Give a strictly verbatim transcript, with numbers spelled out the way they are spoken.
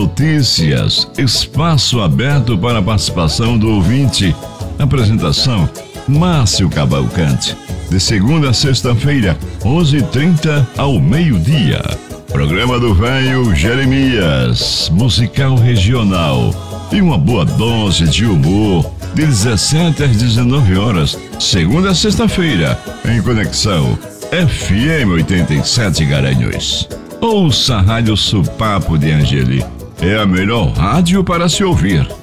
Notícias, espaço aberto para a participação do ouvinte. Apresentação, Márcio Cavalcante. De segunda a sexta-feira, onze e trinta ao meio-dia. Programa do Velho Jeremias, musical regional. E uma boa dose de humor, de dezessete às dezenove horas, segunda a sexta-feira, em Conexão F M oitenta e sete Garanhuns. Ouça a Rádio Supapo de Angeli. É a melhor rádio para se ouvir.